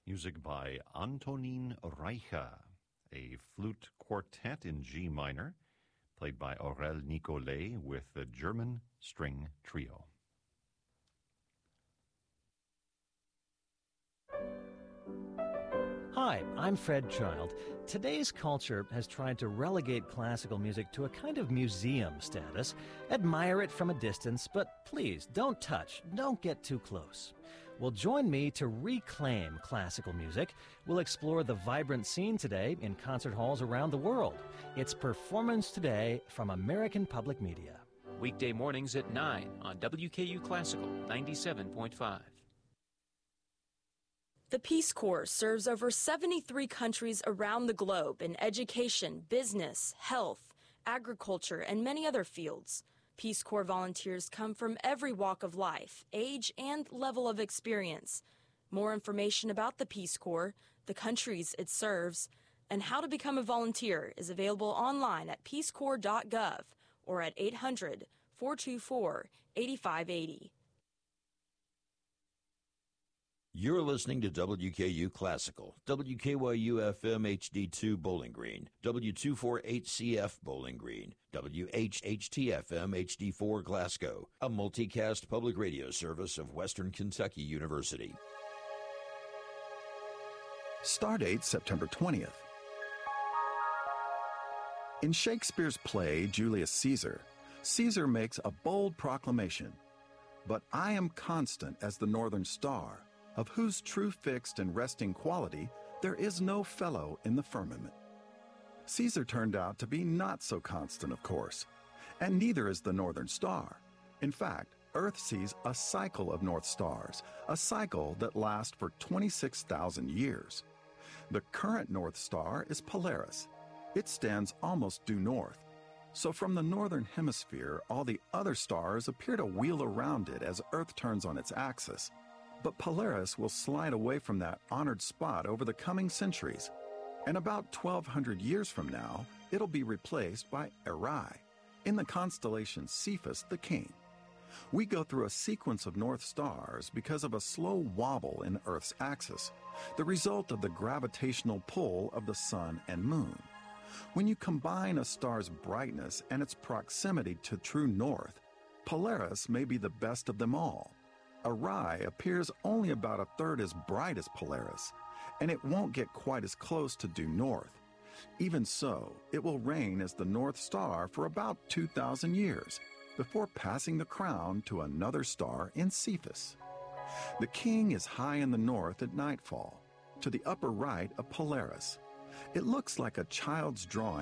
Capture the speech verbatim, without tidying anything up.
Music by Antonin Reicha, a flute quartet in G minor, played by Aurel Nicolet with the German String Trio. Hi, I'm Fred Child. Today's culture has tried to relegate classical music to a kind of museum status. Admire it from a distance, but please don't touch, don't get too close. Well, join me to reclaim classical music. We'll explore the vibrant scene today in concert halls around the world. It's Performance Today from American Public Media. Weekday mornings at nine on W K U Classical ninety-seven point five. The Peace Corps serves over seventy-three countries around the globe in education, business, health, agriculture, and many other fields. Peace Corps volunteers come from every walk of life, age, and level of experience. More information about the Peace Corps, the countries it serves, and how to become a volunteer is available online at peace corps dot gov or at eight hundred, four two four, eight five eight zero. You're listening to W K U Classical, W K Y U F M H D two Bowling Green, W two forty-eight C F Bowling Green, W H H T F M H D four Glasgow, a multicast public radio service of Western Kentucky University. Stardate September twentieth. In Shakespeare's play Julius Caesar, Caesar makes a bold proclamation, "But I am constant as the northern star, of whose true fixed and resting quality there is no fellow in the firmament." Caesar turned out to be not so constant, of course, and neither is the northern star. In fact, Earth sees a cycle of north stars, a cycle that lasts for twenty-six thousand years. The current north star is Polaris. It stands almost due north. So from the northern hemisphere, all the other stars appear to wheel around it as Earth turns on its axis. But Polaris will slide away from that honored spot over the coming centuries. And about twelve hundred years from now, it'll be replaced by Erai, in the constellation Cephus the King. We go through a sequence of north stars because of a slow wobble in Earth's axis, the result of the gravitational pull of the sun and moon. When you combine a star's brightness and its proximity to true north, Polaris may be the best of them all. Erai appears only about a third as bright as Polaris, and it won't get quite as close to due north. Even so, it will reign as the North Star for about two thousand years, before passing the crown to another star in Cephus. The king is high in the north at nightfall, to the upper right of Polaris. It looks like a child's drawing